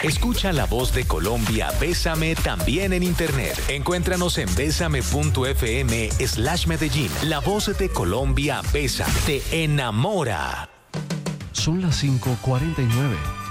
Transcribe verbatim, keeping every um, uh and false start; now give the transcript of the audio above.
Escucha La Voz de Colombia, Bésame también en internet. Encuéntranos en bésame.fm slash Medellín. La Voz de Colombia, Bésame, te enamora. Son las cinco cuarenta y nueve.